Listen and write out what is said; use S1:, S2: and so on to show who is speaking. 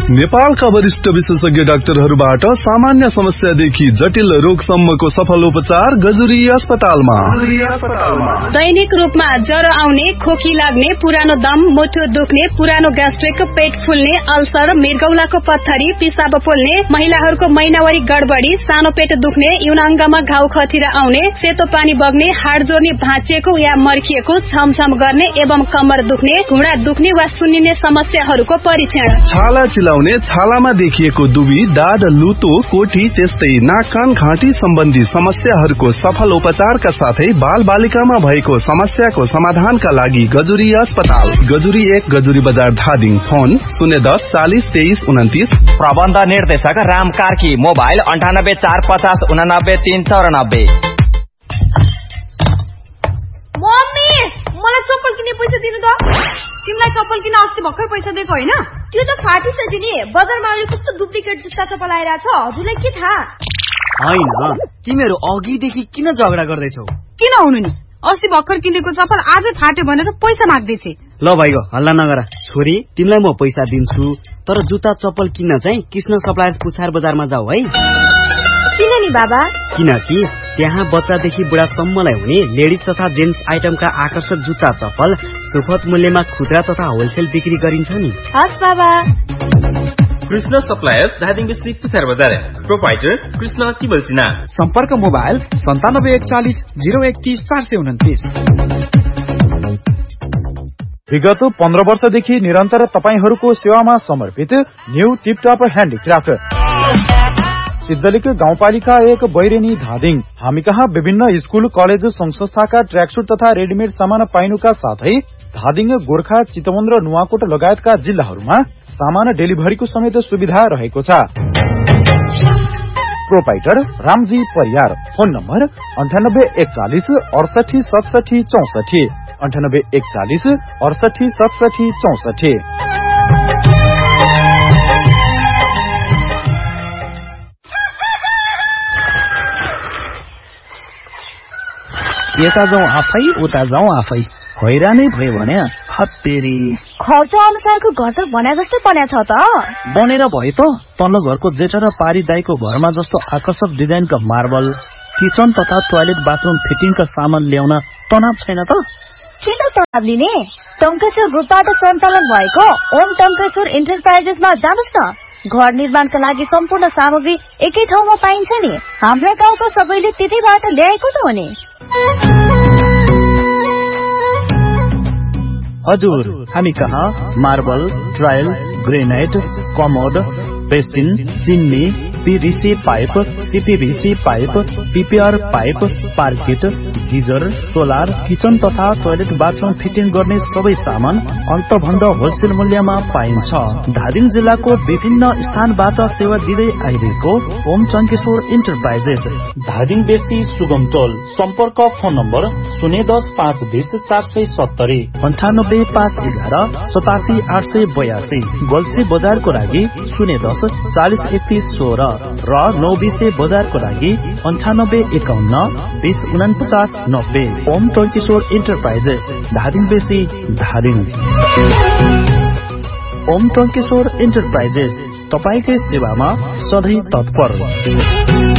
S1: नेपालका वरिष्ठ विशेषज्ञ डाक्टरहरूबाट सामान्य समस्यादेखि जटिल रोगसम्मको सफल उपचार गजुरी अस्पतालमा।
S2: दैनिक रूपमा ज्वरो आउने, खोकी लाग्ने, पुरानो दम, मुटु दुख्ने, पुरानो ग्यास्ट्रिक, पेट फुल्ने, अल्सर, मृगौलाको पत्थरी, पिसाब पोल्ने, महिलाहरूको महिनावारी गडबडी, सानो पेट दुख्ने, यौनाङ्गमा घाउ खतिरा आउने, सेतो पानी बग्ने, हाड जोड्ने भाँचिएको या मर्किएको, छमछम गर्ने एवं कमर दुख्ने, घुँडा दुख्ने वा सुन्निने समस्याहरूको परीक्षण।
S1: छाला चिलाउने, छालामा देखिएको दुबी, दाद, लुतो, कोठी, त्यस्तै नाक कान घाँटी सम्बन्धी समस्याहरूको सफल उपचारका साथै बाल बालिकामा भएको समस्याको समाधानका लागि गजुरी अस्पताल, गजुरी 1, गजुरी बजार धादिङ। फोन 010 40 23 29।
S3: प्रबन्ध निर्देशक राम कार्की। मोबाइल 98 450 89 394।
S4: मम्मी, मलाई चप्पल किन्ने पैसा दिनु त। तिमीलाई चप्पल किन्न अस्ति भर्खर पैसा दिएको होइन? त्यो त फाटिसक्यो नि। बजारमा अहिले कस्तो डुप्लिकेट जुत्ता चप्पल आइरहेछ, हजुरलाई के थाहा?
S5: हैन, तिमीहरू अघिदेखि किन झगडा गर्दैछौ?
S4: किन हुनु नि, अस्ति भर्खर किनेको चप्पल आजै फाट्यो भनेर पैसा माग्दैछे।
S5: ल भाइको हल्ला नगर। छोरी, तिमीलाई म पैसा दिन्छु, तर जुत्ता चप्पल किन्न चाहिँ कृष्ण सप्लायर्स पुछार बजारमा जाऊ है।
S4: किन नि बाबा?
S5: किनकि त्यहाँ बच्चादेखि बुढासम्मलाई हुने लेडिज तथा जेन्ट्स आइटमका आकर्षक जुत्ता चप्पल सुपथ मूल्यमा खुद्रा तथा होलसेल बिक्री गरिन्छ नि।
S4: हस् बाबा।
S6: कृष्ण सप्लायर्स धादिङ डिस्ट्रिक्ट पुछार बजार। प्रोपाइटर कृष्ण तिबल सिन्हा।
S7: सम्पर्क मोबाइल 9741 031 429। विगत 15 वर्षदेखि निरन्तर तपाईहरूको सेवामा समर्पित न्यू टिपटप ह्यान्डिक्राफ्ट सिद्धलिक गाउँपालिका 1 बैरेनी धादिङ। हामी कहाँ विभिन्न स्कूल, कलेज, संघ संस्थाका ट्र्याकसुट तथा रेडिमेड सामान पाइनुका साथै धादिङ, गोर्खा, चितवन र नुवाकोट लगायतका जिल्लाहरूमा सामान डेलिभरीको समेत सुविधा रहेको छ। Proprietor Ramji Pariyar. Phone number 98 41 68 67 64, 98 41 68 67 64।
S8: यता जाउँ आफै, उता जाउँ आफै, हैरानै भयो भने हत्तेरी।
S4: खर्च अनुसारको घर त बना जस्तै बन्या छ त।
S8: बनेर भयो त। तल्लो घरको जेठा र पारी दाईको घरमा जस्तो आकर्षक डिजाइनका मार्बल, किचन तथा टोयलेट बाथरूम फिटिङका सामान ल्याउन तनाव छैन त।
S4: किन तनाव लिने? टङ्केश्वर ग्रुपबाट सञ्चालन भएको ओम टङ्केश्वर इन्टरप्राइजेसमा जानुस् न। घर निर्माणका लागि सम्पूर्ण सामग्री एकै ठाउँमा पाइन्छ नि। हाम्रा गाउँको सबैले त्यतैबाट ल्याएको त हो नि।
S8: हजुर, हामी कहाँ marble, tile, granite, commode, basin, चिन्नी, PVC pipe, CPVC pipe, PPR pipe, पार्किट, geyser, solar, kitchen तथा टोयलेट बाथरूम फिटिङ गर्ने सबै सामान अन्तभन्द होलसेल मूल्यमा पाइन्छ। धादिङ जिल्लाको विभिन्न स्थानबाट सेवा दिँदै आइरहेको ओम टङ्केश्वर इन्टरप्राइजेस, धादिङ बेसी सुगम टोल। सम्पर्क फोन नम्बर 010 520 470, 98 511 87 882, गल्सी बजारको लागि 010 40 31 16 र 920 बजारको लागि 98 51 20 49 90। ओम टङ्केश्वर इन्टरप्राइजेस, धादिङ बेसी, धादिङ। ओम टङ्केश्वर इन्टरप्राइजेस, तपाईकै सेवामा सधैँ तत्पर।